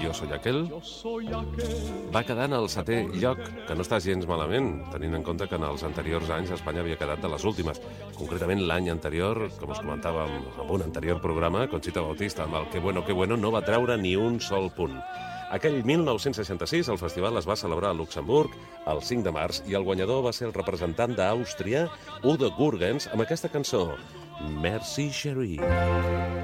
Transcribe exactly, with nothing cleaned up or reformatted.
Jo soy aquel, va quedar en el setè lloc, que no està gens malament, tenint en compte que en els anteriors anys Espanya havia quedat de les últimes. Concretament l'any anterior, com us comentàvem en un anterior programa, Conxita Bautista, amb el Que bueno, que bueno, no va treure ni un sol punt. Aquell mil nou-cents seixanta-sis el festival es va celebrar a Luxemburg el cinc de març i el guanyador va ser el representant d'Àustria, Udo Jürgens, amb aquesta cançó, Merci Chérie.